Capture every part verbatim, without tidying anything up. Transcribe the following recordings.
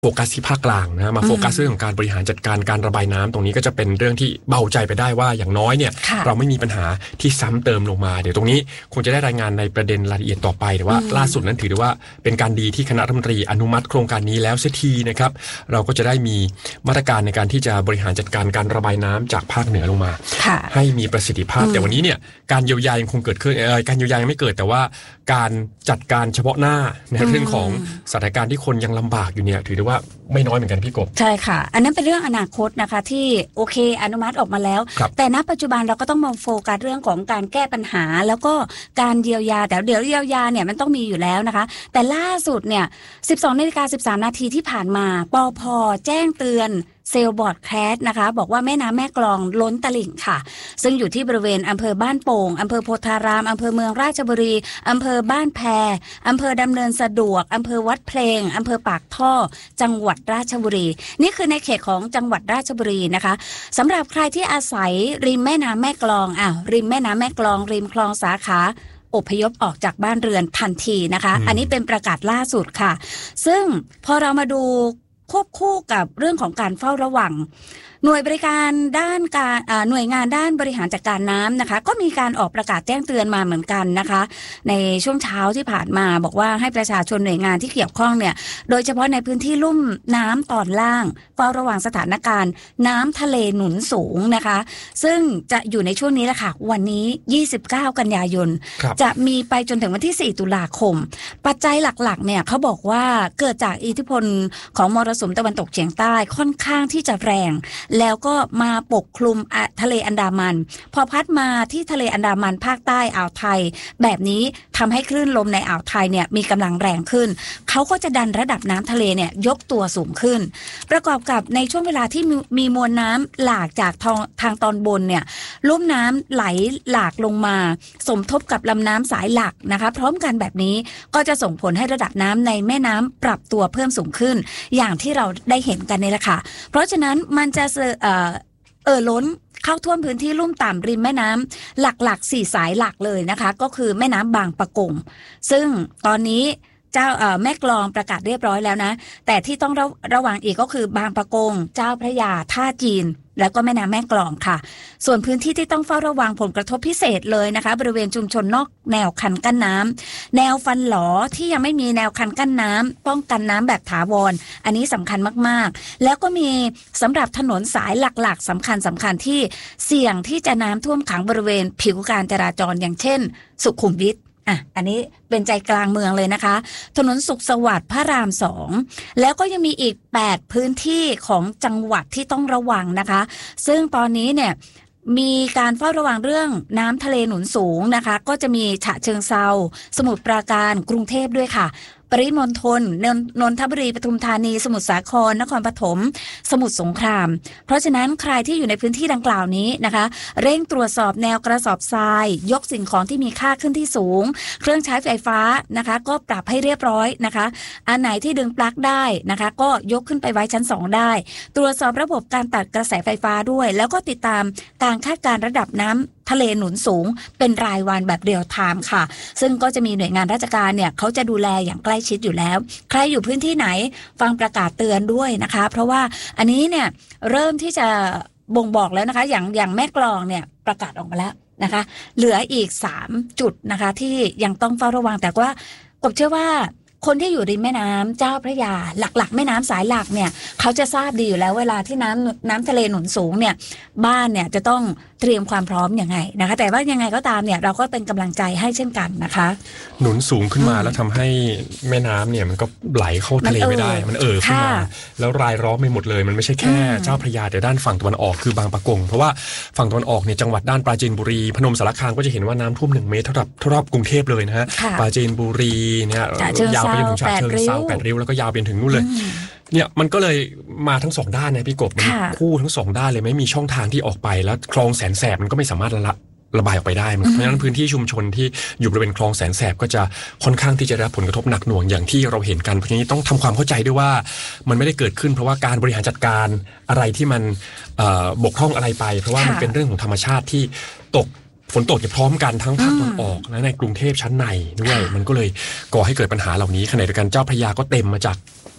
โฟกัสที่ภาคกลางนะมาโฟกัสเรื่องของการบริหารจัดการการระบายน้ำตรงนี้ก็จะเป็นเรื่องที่เบาใจไปได้ว่าอย่างน้อยเนี่ยเราไม่มีปัญหาที่ซ้ำเติมลงมาเดี๋ยวตรงนี้คงจะได้รายงานในประเด็นรายละเอียดต่อไปแต่ว่าล่าสุดนั้นถือได้ว่าเป็นการดีที่คณะรัฐมนตรีอนุมัติโครงการนี้แล้วเสียทีนะครับเราก็จะได้มีมาตรการในการที่จะบริหารจัดการการระบายน้ำจากภาคเหนือลงมาให้มีประสิทธิภาพแต่วันนี้เนี่ยการเยียวยายังคงเกิดขึ้นการเยียวยายังไม่เกิดแต่ว่าการจัดการเฉพาะหน้าในเรื่องของสถานการณ์ที่คนยังลำบากอยู่เนี่ยถือได้ว่าไม่น้อยเหมือนกันพี่กบใช่ค่ะอันนั้นเป็นเรื่องอนาคตนะคะที่โอเคอนุมัติออกมาแล้วแต่ณปัจจุบันเราก็ต้องมาโฟกัสเรื่องของการแก้ปัญหาแล้วก็การเยียวยาแต่เดี๋ยวเยียวยาเนี่ยมันต้องมีอยู่แล้วนะคะแต่ล่าสุดเนี่ย สิบสองนาฬิกาสิบสามนาทีที่ผ่านมาปภ.แจ้งเตือนเซลล์บอร์ดแคสนะคะบอกว่าแม่น้ำแม่กลองล้นตลิ่งค่ะซึ่งอยู่ที่บริเวณอำเภอบ้านโป่งอำเภอโพธารามอำเภอเมืองราชบุรีอำเภอบ้านแพอำเภอดำเนินสะดวกอำเภอวัดเพลงอำเภอปากท่อจังหวัดราชบุรีนี่คือในเขตของจังหวัดราชบุรีนะคะสำหรับใครที่อาศัยริมแม่น้ำแม่กลองอ่ะริมแม่น้ำแม่กลองริมคลองสาขาอพยพออกจากบ้านเรือนทันทีนะคะอันนี้เป็นประกาศล่าสุดค่ะซึ่งพอเรามาดูควบคู่กับเรื่องของการเฝ้าระวังหน่วยบริการด้านการหน่วยงานด้านบริหารจัดการน้ำนะคะก็มีการออกประกาศแจ้งเตือนมาเหมือนกันนะคะในช่วงเช้าที่ผ่านมาบอกว่าให้ประชาชนหน่วยงานที่เกี่ยวข้องเนี่ยโดยเฉพาะในพื้นที่ลุ่มน้ำตอนล่างเฝ้าระวังสถานการณ์น้ำทะเลหนุนสูงนะคะซึ่งจะอยู่ในช่วงนี้แหละค่ะวันนี้ยี่สิบเก้ากันยายนจะมีไปจนถึงวันที่สี่ตุลาคมปัจจัยหลักๆเนี่ยเขาบอกว่าเกิดจากอิทธิพลของมรสุมตะวันตกเฉียงใต้ค่อนข้างที่จะแรงแล้วก็มาปกคลุมทะเลอันดามันพอพัดมาที่ทะเลอันดามันภาคใต้อ่าวไทยแบบนี้ทำให้คลื่นลมในอ่าวไทยเนี่ยมีกำลังแรงขึ้นเขาก็จะดันระดับน้ำทะเลเนี่ยยกตัวสูงขึ้นประกอบกับในช่วงเวลาที่มีมวลน้ำหลากจากทางทางตอนบนเนี่ยลุ่มน้ำไหลหลากลงมาสมทบกับลำน้ำสายหลักนะคะพร้อมกันแบบนี้ก็จะส่งผลให้ระดับน้ำในแม่น้ำปรับตัวเพิ่มสูงขึ้นอย่างที่เราได้เห็นกันนี่แหละค่ะเพราะฉะนั้นมันจะเอ่อเอ่อล้นเข้าท่วมพื้นที่ลุ่มต่ำริมแม่น้ำหลักๆสี่สายหลักเลยนะคะก็คือแม่น้ำบางปะกงซึ่งตอนนี้เจ้าเอ่อแม่กลองประกาศเรียบร้อยแล้วนะแต่ที่ต้องระระวังอีกก็คือบางปะกงเจ้าพระยาท่าจีนแล้วก็แม่น้ำแม่กลองค่ะส่วนพื้นที่ที่ต้องเฝ้าระวังผลกระทบพิเศษเลยนะคะบริเวณชุมชนนอกแนวคันกั้นน้ำแนวฟันหลอที่ยังไม่มีแนวคันกั้นน้ำป้องกันน้ำแบบถาวรอันนี้สำคัญมากๆแล้วก็มีสำหรับถนนสายหลักๆสำคัญสำคัญที่เสี่ยงที่จะน้ำท่วมขังบริเวณผิวการจราจรอย่างเช่นสุขุมวิทอ่ะอันนี้เป็นใจกลางเมืองเลยนะคะถนนสุขสวัสดิ์พระรามสองแล้วก็ยังมีอีกแปดพื้นที่ของจังหวัดที่ต้องระวังนะคะซึ่งตอนนี้เนี่ยมีการเฝ้าระวังเรื่องน้ำทะเลหนุนสูงนะคะก็จะมีฉะเชิงเทราสมุทรปราการกรุงเทพด้วยค่ะปริมณฑลนนทบุรีปทุมธานีสมุทรสาครนครปฐมสมุทรสงครามเพราะฉะนั้นใครที่อยู่ในพื้นที่ดังกล่าวนี้นะคะเร่งตรวจสอบแนวกระสอบทรายยกสิ่งของที่มีค่าขึ้นที่สูงเครื่องใช้ไฟฟ้านะคะก็ปรับให้เรียบร้อยนะคะอันไหนที่ดึงปลั๊กได้นะคะก็ยกขึ้นไปไว้ชั้นสองได้ตรวจสอบระบบการตัดกระแสไฟฟ้าด้วยแล้วก็ติดตามการคาดการณ์ระดับน้ำทะเลหนุนสูงเป็นรายวันแบบเรียลไทม์ค่ะซึ่งก็จะมีหน่วยงานราชการเนี่ยเขาจะดูแลอย่างใกล้ชิดอยู่แล้วใครอยู่พื้นที่ไหนฟังประกาศเตือนด้วยนะคะเพราะว่าอันนี้เนี่ยเริ่มที่จะบ่งบอกแล้วนะคะอย่างอย่างแม่กลองเนี่ยประกาศออกมาแล้วนะคะเหลืออีกสามจุดนะคะที่ยังต้องเฝ้าระวังแต่ว่ากบเชื่อว่าคนที่อยู่ริมแม่น้ำเจ้าพระยาหลักๆแม่น้ำสายหลักเนี่ยเขาจะทราบดีอยู่แล้วเวลาที่น้ำน้ำทะเลหนุนสูงเนี่ยบ้านเนี่ยจะต้องเตรียมความพร้อมยังไงนะคะแต่ว่ายังไงก็ตามเนี่ยเราก็เป็นกำลังใจให้เช่นกันนะคะหนุนสูงขึ้นมาแล้วทำให้แม่น้ำเนี่ยมันก็ไหลเข้าทะเลไม่ได้มันเอ่อขึ้นมาแล้วรายล้อมไปหมดเลยมันไม่ใช่แค่เจ้าพระยาแต่ด้านฝั่งตะวันออกคือบางปะกงเพราะว่าฝั่งตะวันออกเนี่ยจังหวัดด้านปราจีนบุรีพนมสารคามก็จะเห็นว่าน้ำท่วมหนึ่งเมตรเท่ากับเท่ากับกรุงเทพเลยนะฮะปราจีนบุรีเนี่ยยาวไปจนถึงฉะเชิงเทราแปดริ้วแล้วก็ยาวไปถึงนู่นเลยเนี่ยมันก็เลยมาทั้งสองด้านนะพี่กบมันคู่ทั้งสองด้านเลยไม่มีช่องทางที่ออกไปแล้วคลองแสนแสบมันก็ไม่สามารถละระบายออกไปได้เพราะฉะนั้นพื้นที่ชุมชนที่อยู่บริเวณคลองแสนแสบก็จะค่อนข้างที่จะได้รับผลกระทบหนักหน่วงอย่างที่เราเห็นกันเพราะฉะนั้นต้องทำความเข้าใจด้วยว่ามันไม่ได้เกิดขึ้นเพราะว่าการบริหารจัดการอะไรที่มันบกพร่องอะไรไปเพราะว่ามันเป็นเรื่องของธรรมชาติที่ตกฝนตกจะพร้อมกันทั้งภาคตะวันออกและในกรุงเทพชั้นในด้วยมันก็เลยก่อให้เกิดปัญหาเหล่านี้ขณะเดียวกันเจ้าพระยาก็เต็มมาจาก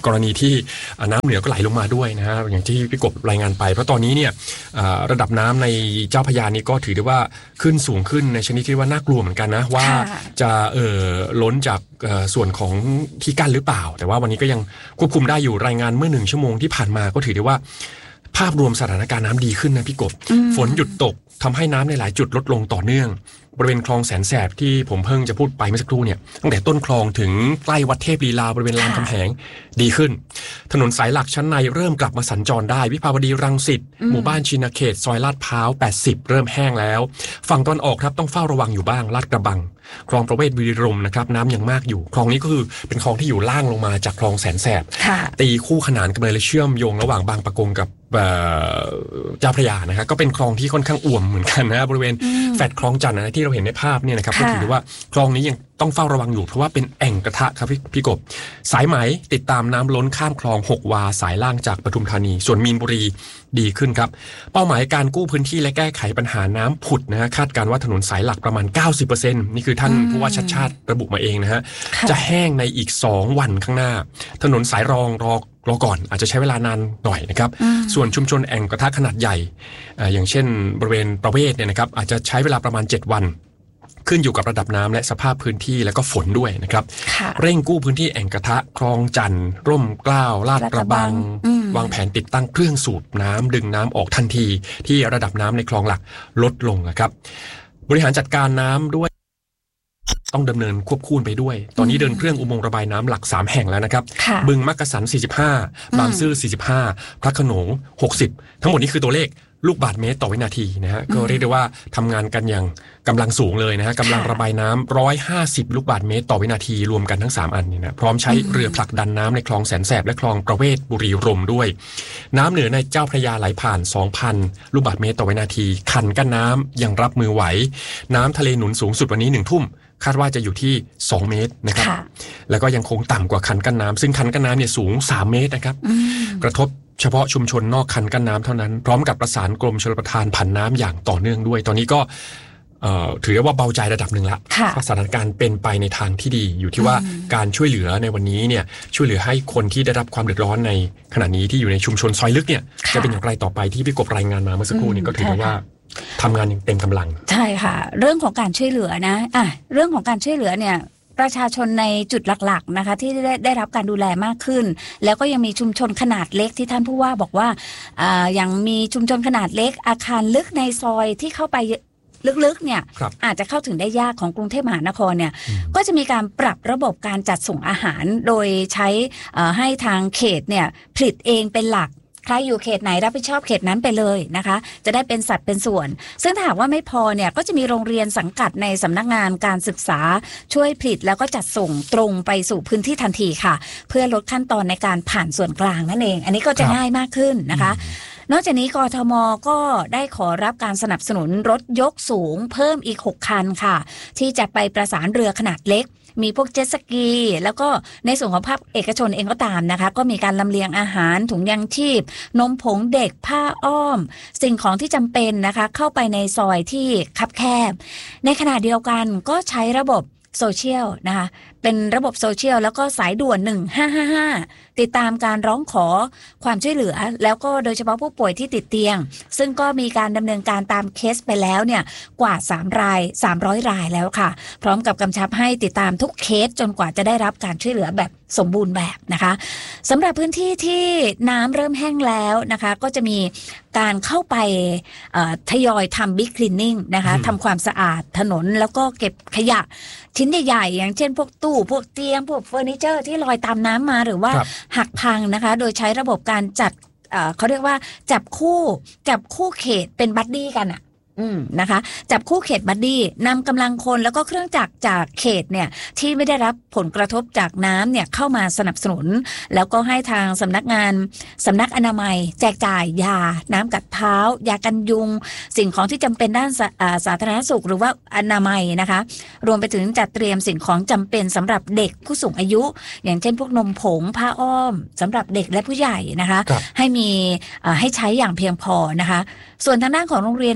กรณีที่น้ำเหนือก็ไหลลงมาด้วยนะฮะอย่างที่พี่กบรายงานไปเพราะตอนนี้เนี่ยระดับน้ำในเจ้าพระยานี้ก็ถือได้ว่าขึ้นสูงขึ้นในชนิดที่ว่าน่ากลัวเหมือนกันนะว่าจะเอ่อล้นจากส่วนของที่กั้นหรือเปล่าแต่ว่าวันนี้ก็ยังควบคุมได้อยู่รายงานเมื่อหนึ่งชั่วโมงที่ผ่านมาก็ถือได้ว่าภาพรวมสถานการณ์น้ำดีขึ้นนะพี่กบฝนหยุดตกทำให้น้ำในหลายจุดลดลงต่อเนื่องบริเวณคลองแสนแสบที่ผมเพิ่งจะพูดไปเมื่อสักครู่เนี่ยตั้งแต่ต้นคลองถึงใกล้วัดเทพลีลาบริเวณรามคำแหงดีขึ้นถนนสายหลักชั้นในเริ่มกลับมาสัญจรได้วิภาวดีรังสิตหมู่บ้านชินเขตซอยลาดพร้าวแปดสิบเริ่มแห้งแล้วฝั่งตอนออกครับต้องเฝ้าระวังอยู่บ้างลาดกระบังคลองประเวศบุรีรัมย์นะครับน้ำยังมากอยู่คลองนี้ก็คือเป็นคลองที่อยู่ล่างลงมาจากคลองแสนแสบตีคู่ขนานกันเลยและเชื่อมโยงระหว่างบางปะกงกับเจ้าพระยานะครับก็เป็นคลองที่ค่อนข้างอ่วมเหมือนกันนะบริเวณแฟลตคลองจันทร์นะที่เราเห็นในภาพเนี่ยนะครับก็ถือว่าคลองนี้ยังต้องเฝ้าระวังอยู่เพราะว่าเป็นแอ่งกระทะครับพี่พี่กบสายไหมติดตามน้ำล้นข้ามคลองหกวาสายล่างจากปทุมธานีส่วนมีนบุรีดีขึ้นครับเป้าหมายการกู้พื้นที่และแก้ไขปัญหาน้ำผุดนะฮะคาดการว่าถนนสายหลักประมาณ เก้าสิบเปอร์เซ็นต์ นี่คือท่านผู้ว่าชัดชาติระบุมาเองนะฮะจะแห้งในอีกสองวันข้างหน้าถนนสายรองรอรอก่อนอาจจะใช้เวลานานหน่อยนะครับส่วนชุมชนแอ่งกระทะขนาดใหญ่อย่างเช่นบริเวณประเวศเนี่ยนะครับอาจจะใช้เวลาประมาณเจ็ดวันขึ้นอยู่กับระดับน้ำและสภาพพื้นที่และก็ฝนด้วยนะครับเร่งกู้พื้นที่แอ่งกระทะคลองจันทร์ร่มเกล้าลาดกระบังวางแผนติดตั้งเครื่องสูบน้ำดึงน้ำออกทันทีที่ระดับน้ำในคลองหลักลดลงนะครับบริหารจัดการน้ำด้วยต้องดำเนินควบคู่ไปด้วยตอนนี้เดินเครื่องอุโมงค์ระบายน้ำหลักสามแห่งแล้วนะครับบึงมักกะสันสี่สิบห้าบางซื่อสี่สิบห้าพระโขนงหกสิบทั้งหมดนี้คือตัวเลขลูกบาศก์เมตรต่อวินาทีนะฮะก็เรียกได้ว่าทำงานกันอย่างกำลังสูงเลยนะฮะกำลังระบายน้ำหนึ่งร้อยห้าสิบลูกบาศก์เมตรต่อวินาทีรวมกันทั้งสามอันนี่นะพร้อมใช้เรือผลักดันน้ำในคลองแสนแสบและคลองประเวศบุรีรัมย์ด้วยน้ำเหนือในเจ้าพระยาไหลผ่าน สองพัน ลูกบาศก์เมตรต่อวินาทีคันกั้นน้ำยังรับมือไหวน้ำทะเลหนุนสูงสุดวันนี้หนึ่งทุ่มคาดว่าจะอยู่ที่สองเมตรนะครับแล้วก็ยังคงต่ำกว่าคันกั้นน้ำซึ่งคันกั้นน้ำเนี่ยสูงสามเมตรนะครับกระทบเฉพาะชุมชนนอกคันกั้นน้ำเท่านั้นพร้อมกับประสานกรมชลประทานผันน้ำอย่างต่อเนื่องด้วยตอนนี้ก็ถือว่าเบาใจระดับหนึ่งละสถานการณ์เป็นไปในทางที่ดีอยู่ที่ว่าการช่วยเหลือในวันนี้เนี่ยช่วยเหลือให้คนที่ได้รับความเดือดร้อนในขณะนี้ที่อยู่ในชุมชนซอยลึกเนี่ยจะเป็นอย่างไรต่อไปที่พี่กบรายงานมาเมื่อสักครู่นี้ก็ถือว่าทำงานอย่างเต็มกำลังใช่ค่ะเรื่องของการช่วยเหลือนะอ่ะเรื่องของการช่วยเหลือเนี่ยประชาชนในจุดหลักๆนะคะที่ได้ได้รับการดูแลมากขึ้นแล้วก็ยังมีชุมชนขนาดเล็กที่ท่านผู้ว่าบอกว่าอ่ายังมีชุมชนขนาดเล็กอาคารลึกในซอยที่เข้าไปลึกๆเนี่ยอาจจะเข้าถึงได้ยากของกรุงเทพมหานครเนี่ยก็จะมีการปรับระบบการจัดส่งอาหารโดยใช้ให้ทางเขตเนี่ยผลิตเองเป็นหลักใครอยู่เขตไหนรับผิดชอบเขตนั้นไปเลยนะคะจะได้เป็นสัดเป็นส่วนซึ่งถ้าหากว่าไม่พอเนี่ยก็จะมีโรงเรียนสังกัดในสำนักงานการศึกษาช่วยผลิตแล้วก็จัดส่งตรงไปสู่พื้นที่ทันทีค่ะเพื่อลดขั้นตอนในการผ่านส่วนกลางนั่นเองอันนี้ก็จะง่ายมากขึ้นนะคะนอกจากนี้กทม.ก็ได้ขอรับการสนับสนุนรถยกสูงเพิ่มอีกหกคันค่ะที่จะไปประสานเรือขนาดเล็กมีพวกเจ็ตสกีแล้วก็ในส่วนของภาคเอกชนเองก็ตามนะคะก็มีการลำเลียงอาหารถุงยางชีพนมผงเด็กผ้าอ้อมสิ่งของที่จำเป็นนะคะเข้าไปในซอยที่คับแคบในขณะเดียวกันก็ใช้ระบบโซเชียลนะคะเป็นระบบโซเชียลแล้วก็สายด่วนหนึ่งห้าห้าห้าติดตามการร้องขอความช่วยเหลือแล้วก็โดยเฉพาะผู้ป่วยที่ติดเตียงซึ่งก็มีการดำเนินการตามเคสไปแล้วเนี่ยกว่าสามรายสามร้อยรายแล้วค่ะพร้อมกับกำชับให้ติดตามทุกเคสจนกว่าจะได้รับการช่วยเหลือแบบสมบูรณ์แบบนะคะสำหรับพื้นที่ที่น้ำเริ่มแห้งแล้วนะคะก็จะมีการเข้าไปทยอยทำบิ๊กคลีนนิ่งนะคะทำความสะอาดถนนแล้วก็เก็บขยะชิ้นใหญ่ๆอย่างเช่นพวกตู้พวกเตียงพวกเฟอร์นิเจอร์ที่ลอยตามน้ำมาหรือว่าหักพังนะคะโดยใช้ระบบการจัดเขาเรียกว่าจับคู่จับคู่เขตเป็นบัดดี้กันอะอืมนะคะจับคู่เขตบัดดี้นำกำลังคนแล้วก็เครื่องจักรจากเขตเนี่ยที่ไม่ได้รับผลกระทบจากน้ำเนี่ยเข้ามาสนับสนุนแล้วก็ให้ทางสำนักงานสำนักอนามัยแจกจ่ายยาน้ำกัดเท้ายากันยุงสิ่งของที่จำเป็นด้านสา, สาธารณสุขหรือว่าอนามัยนะคะรวมไปถึงจัดเตรียมสิ่งของจำเป็นสำหรับเด็กผู้สูงอายุอย่างเช่นพวกนมผงผ้าอ้อมสำหรับเด็กและผู้ใหญ่นะคะให้มีให้ใช้อย่างเพียงพอนะคะส่วนทางด้านของโรงเรียนในสังกัด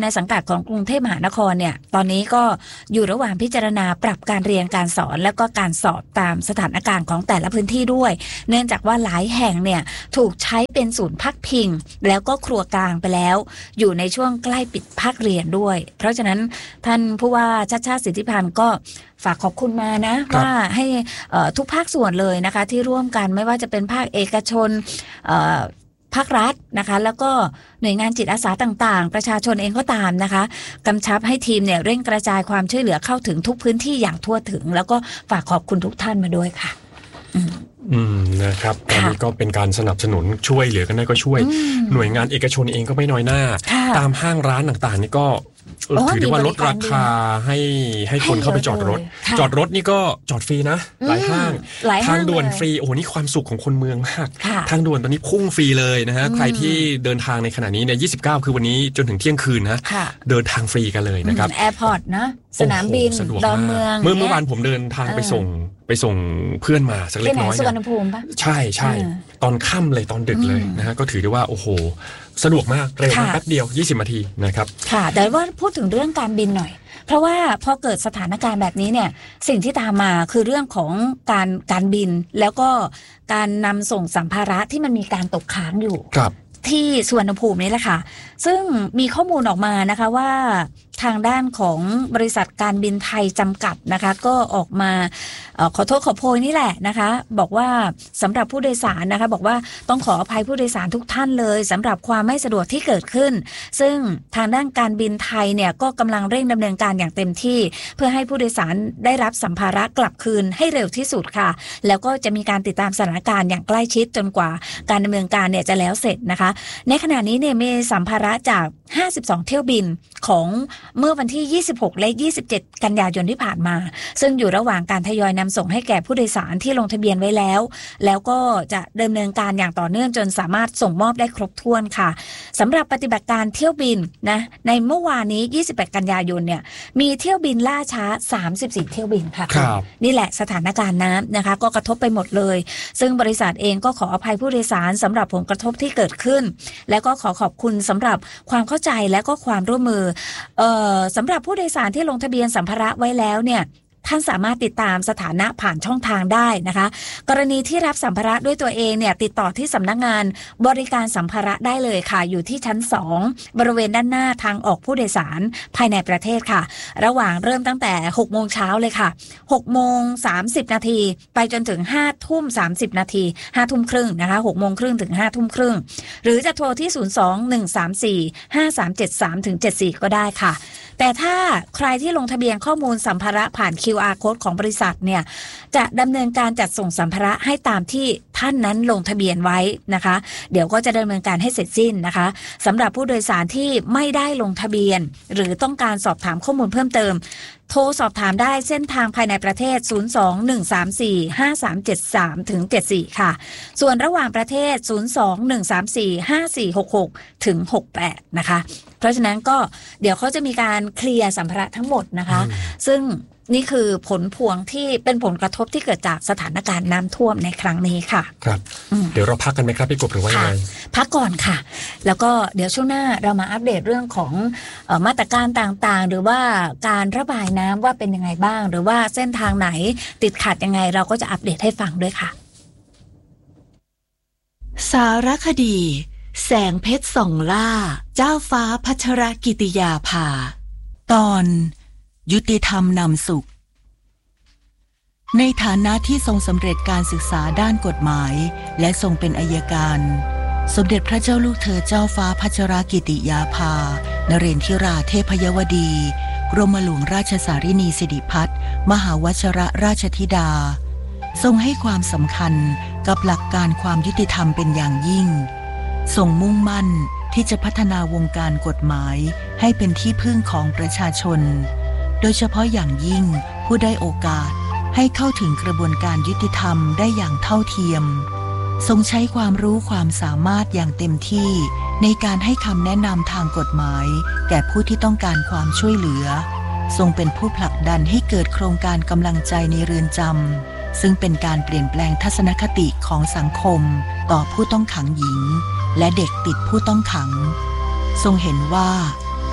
ของกรุงเทพมหานครเนี่ยตอนนี้ก็อยู่ระหว่างพิจารณาปรับการเรียนการสอนแล้วก็การสอบตามสถานการณ์ของแต่ละพื้นที่ด้วยเนื่องจากว่าหลายแห่งเนี่ยถูกใช้เป็นศูนย์พักพิงแล้วก็ครัวกลางไปแล้วอยู่ในช่วงใกล้ปิดภาคเรียนด้วยเพราะฉะนั้นท่านผู้ว่าชัชชาติสิทธิพันธ์ก็ฝากขอบคุณมานะว่าให้ทุกภาคส่วนเลยนะคะที่ร่วมกันไม่ว่าจะเป็นภาคเอกชนภาครัฐนะคะแล้วก็หน่วยงานจิตอาสาต่างๆประชาชนเองก็ตามนะคะกำชับให้ทีมเนี่ยเร่งกระจายความช่วยเหลือเข้าถึงทุกพื้นที่อย่างทั่วถึงแล้วก็ฝากขอบคุณทุกท่านมาด้วยค่ะอืมนะครับตอนนี้ก็เป็นการสนับสนุนช่วยเหลือกันได้ก็ช่วยหน่วยงานเอกชนเองก็ไม่น้อยหน้าตามห้างร้านต่างๆนี่ก็ถือได้ว่าลดราคาให้ให้คนเข้าไปจอดรถจอดรถนี่ก็จอดฟรีนะหลายห้างทางด่วนฟรีโอ้โหนี่ความสุขของคนเมืองมากทางด่วนตอนนี้พุ่งฟรีเลยนะฮะใครที่เดินทางในขณะนี้เนี่ยยี่สิบเก้าคือวันนี้จนถึงเที่ยงคืนนะเดินทางฟรีกันเลยนะครับแอร์พอร์ตนะสนามบินดอนเมืองเมื่อเมื่อวานผมเดินทางไปส่งไปส่งเพื่อนมาสักเล็กน้อยสุวรรณภูมิปะใช่ใช่ตอนค่ำเลยตอนดึกเลยนะฮะก็ถือได้ว่าโอ้โหสะดวกมากเร็วแป๊บเดียวยี่สิบนาทีนะครับค่ะแต่ว่าพูดถึงเรื่องการบินหน่อยเพราะว่าพอเกิดสถานการณ์แบบนี้เนี่ยสิ่งที่ตามมาคือเรื่องของการการบินแล้วก็การนำส่งสัมภาระที่มันมีการตกค้างอยู่ที่สุวรรณภูมินี่แหละค่ะซึ่งมีข้อมูลออกมานะคะว่าทางด้านของบริษัทการบินไทยจำกัดนะคะก็ออกมาเอ่อขอโทษขอโพยนี่แหละนะคะบอกว่าสำหรับผู้โดยสารนะคะบอกว่าต้องขออภัยผู้โดยสารทุกท่านเลยสำหรับความไม่สะดวกที่เกิดขึ้นซึ่งทางด้านการบินไทยเนี่ยก็กำลังเร่งดำเนินการอย่างเต็มที่เพื่อให้ผู้โดยสารได้รับสัมภาระกลับคืนให้เร็วที่สุดค่ะแล้วก็จะมีการติดตามสถานการณ์อย่างใกล้ชิดจนกว่าการดำเนินการเนี่ยจะแล้วเสร็จนะคะในขณะนี้เนี่ยมีสัมภาระจากห้าสิบสองเที่ยวบินของเมื่อวันที่ยี่สิบหกและยี่สิบเจ็ดกันยายนที่ผ่านมาซึ่งอยู่ระหว่างการทยอยนำส่งให้แก่ผู้โดยสารที่ลงทะเบียนไว้แล้วแล้วก็จะดำเนินการอย่างต่อเนื่องจนสามารถส่งมอบได้ครบถ้วนค่ะสำหรับปฏิบัติการเที่ยวบินนะในเมื่อวานนี้ยี่สิบแปดกันยายนเนี่ยมีเที่ยวบินล่าช้าสามสิบสี่เที่ยวบินค่ะนี่แหละสถานการณ์น้ำนะคะก็กระทบไปหมดเลยซึ่งบริษัทเองก็ขออภัยผู้โดยสารสำหรับผลกระทบที่เกิดขึ้นและก็ขอขอบคุณสำหรับความเข้าใจและก็ความร่วมมือเอ่อสำหรับผู้โดยสารที่ลงทะเบียนสัมภาระไว้แล้วเนี่ยท่านสามารถติดตามสถานะผ่านช่องทางได้นะคะกรณีที่รับสัมภาระด้วยตัวเองเนี่ยติดต่อที่สำนักงานบริการสัมภาระได้เลยค่ะอยู่ที่ชั้นสองบริเวณด้านหน้าทางออกผู้โดยสารภายในประเทศค่ะระหว่างเริ่มตั้งแต่หกโมงเช้าเลยค่ะหกโมงสามสิบนาทีไปจนถึงห้าทุ่มสามสิบนาทีห้าทุ่มครึ่งนะคะหกโมงครึ่งถึงห้าทุ่มครึ่งหรือจะโทรที่ศูนย์ สอง หนึ่ง สาม สี่ ห้า สาม เจ็ด สาม ถึง เจ็ด สี่ก็ได้ค่ะแต่ถ้าใครที่ลงทะเบียนข้อมูลสัมภาระผ่าน คิว อาร์ Code ของบริษัทเนี่ยจะดำเนินการจัดส่งสัมภาระให้ตามที่ท่านนั้นลงทะเบียนไว้นะคะเดี๋ยวก็จะดำเนินการให้เสร็จสิ้นนะคะสำหรับผู้โดยสารที่ไม่ได้ลงทะเบียนหรือต้องการสอบถามข้อมูลเพิ่มเติมโทรสอบถามได้เส้นทางภายในประเทศศูนย์ สอง หนึ่ง สาม สี่ ห้า สาม เจ็ด สาม ถึง เจ็ด สี่ค่ะส่วนระหว่างประเทศศูนย์ สอง หนึ่ง สาม สี่ ห้า สี่ หก หก ถึง หก แปดนะคะเพราะฉะนั้นก็เดี๋ยวเขาจะมีการเคลียร์สัมภาระทั้งหมดนะคะซึ่งนี่คือผลพวงที่เป็นผลกระทบที่เกิดจากสถานการณ์น้ำท่วมในครั้งนี้ค่ะครับเดี๋ยวเราพักกันไหมครับพี่กบหรือว่ายังไงพักก่อนค่ะแล้วก็เดี๋ยวช่วงหน้าเรามาอัปเดตเรื่องของเอ่อมาตรการต่างๆหรือว่าการระบายน้ำว่าเป็นยังไงบ้างหรือว่าเส้นทางไหนติดขัดยังไงเราก็จะอัปเดตให้ฟังด้วยค่ะสารคดีแสงเพชรส่องล่าเจ้าฟ้าพัชรกิติยาภาตอนยุติธรรมนำสุขในฐานะที่ทรงสำเร็จการศึกษาด้านกฎหมายและทรงเป็นอัยการสมเด็จพระเจ้าลูกเธอเจ้าฟ้าพัชรกิติยาภานเรนทิราเทพยวดีกรมหลวงราชสารินีสิริพัฒน์มหาวชรราชธิดาทรงให้ความสำคัญกับหลักการความยุติธรรมเป็นอย่างยิ่งทรงมุ่งมั่นที่จะพัฒนาวงการกฎหมายให้เป็นที่พึ่งของประชาชนโดยเฉพาะอย่างยิ่งผู้ได้โอกาสให้เข้าถึงกระบวนการยุติธรรมได้อย่างเท่าเทียมทรงใช้ความรู้ความสามารถอย่างเต็มที่ในการให้คำแนะนำทางกฎหมายแก่ผู้ที่ต้องการความช่วยเหลือทรงเป็นผู้ผลักดันให้เกิดโครงการกำลังใจในเรือนจำซึ่งเป็นการเปลี่ยนแปลงทัศนคติของสังคมต่อผู้ต้องขังหญิงและเด็กติดผู้ต้องขังทรงเห็นว่า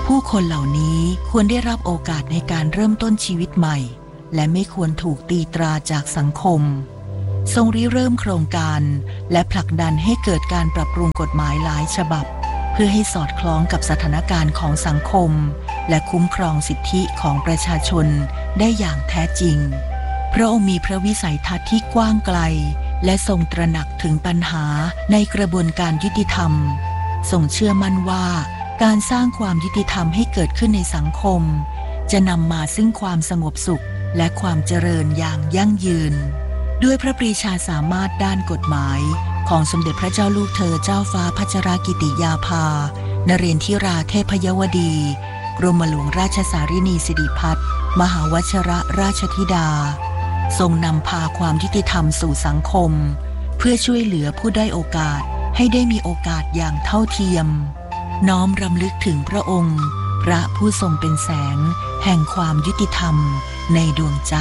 ผู้คนเหล่านี้ควรได้รับโอกาสในการเริ่มต้นชีวิตใหม่และไม่ควรถูกตีตราจากสังคมทรงริเริ่มโครงการและผลักดันให้เกิดการปรับปรุงกฎหมายหลายฉบับเพื่อให้สอดคล้องกับสถานการณ์ของสังคมและคุ้มครองสิทธิของประชาชนได้อย่างแท้จริงพระองค์มีพระวิสัยทัศน์ที่กว้างไกลและทรงตระหนักถึงปัญหาในกระบวนการยุติธรรมทรงเชื่อมั่นว่าการสร้างความยุติธรรมให้เกิดขึ้นในสังคมจะนำมาซึ่งความสงบสุขและความเจริญอย่างยั่งยืนด้วยพระปรีชาสามารถด้านกฎหมายของสมเด็จพระเจ้าลูกเธอเจ้าฟ้าพัชรกิติยาภานเรนทิราเทพยวดีกรมหลวงราชสารินีสิริพัฒน์มหาวชิรราชธิดาทรงนำพาความยุติธรรมสู่สังคมเพื่อช่วยเหลือผู้ด้อยโอกาสให้ได้มีโอกาสอย่างเท่าเทียมน้อมรำลึกถึงพระองค์พระผู้ทรงเป็นแสงแห่งความยุติธรรมในดวงใจ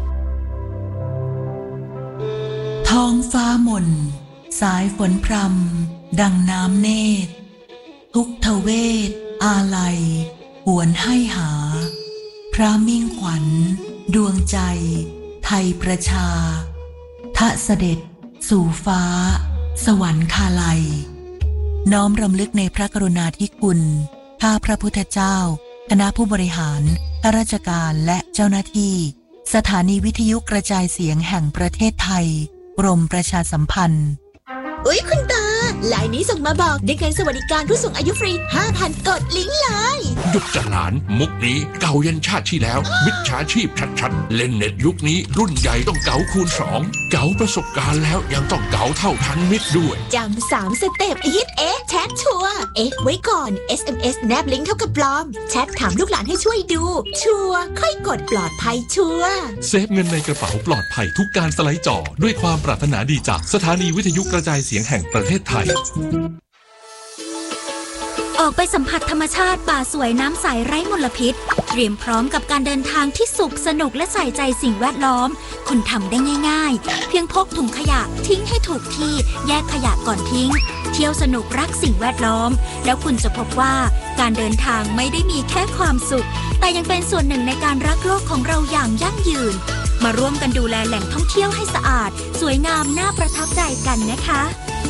ท้องฟ้ามนสายฝนพรำดังน้ำเนตรทุกทเวทอาลัยหวนให้หาพระมิ่งขวัญดวงใจไทยประชาทะเสด็จสู่ฟ้าสวรรคาลัยน้อมรำลึกในพระกรุณาธิคุณข้าพระพุทธเจ้าคณะผู้บริหารข้าราชการและเจ้าหน้าที่สถานีวิทยุกระจายเสียงแห่งประเทศไทยกรมประชาสัมพันธ์อุ๊ยคุณตาไลน์นี้ส่งมาบอกได้เงินสวัสดิการผู้สูงอายุฟรี ห้าพัน กดลิงก์เลยหยุดจะหลานมุกนี้เก่ายันชาติที่แล้วมิจฉาชีพชัดๆเล่นเน็ตยุคนี้รุ่นใหญ่ต้องเก๋าคูณสองเก๋าประสบการณ์แล้วยังต้องเก๋าเท่าทันมิตรด้วยจำสามสเต็ปฮิตเอ๊ะแชทชัวร์เอ๊ะไว้ก่อน เอส เอ็ม เอส แนบลิงก์เท่ากับปลอมแชทถามลูกหลานให้ช่วยดูชัวร์ค่อยกดปลอดภัยชัวร์เซฟเงินในกระเป๋าปลอดภัยทุกการสไลด์จอด้วยความปรารถนาดีจากสถานีวิทยุกระจายเสียงแห่งประเทศไทยออกไปสัมผัสธรรมชาติป่าสวยน้ำใสไร้มลพิษเตรียมพร้อมกับการเดินทางที่สุขสนุกและใส่ใจสิ่งแวดล้อมคุณทำได้ง่ายๆเพียงพกถุงขยะทิ้งให้ถูกที่แยกขยะก่อนทิ้งเที่ยวสนุกรักสิ่งแวดล้อมแล้วคุณจะพบว่าการเดินทางไม่ได้มีแค่ความสุขแต่ยังเป็นส่วนหนึ่งในการรักโลกของเราอย่างยั่งยืนมาร่วมกันดูแลแหล่งท่องเที่ยวให้สะอาดสวยงามน่าประทับใจกันนะคะ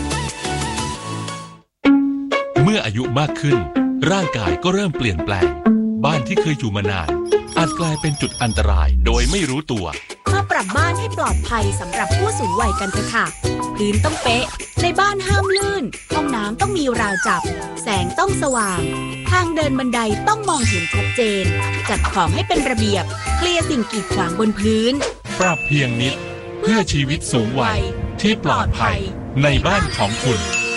เมื่ออายุมากขึ้นร่างกายก็เริ่มเปลี่ยนแปลงบ้านที่เคยอยู่มานานอาจกลายเป็นจุดอันตรายโดยไม่รู้ตัวมาปรับบ้านให้ปลอดภัยสำหรับผู้สูงวัยกันเถอะค่ะพื้นต้องเป๊ะในบ้านห้ามลื่นห้องน้ำต้องมีราวจับแสงต้องสว่างทางเดินบันไดต้องมองเห็นชัดเจนจัดของให้เป็นระเบียบเคลียร์สิ่งกีดขวางบนพื้นปรับเพียงนิดเพื่อชีวิตสูงวัยที่ปลอดภัยในบ้านของคุณ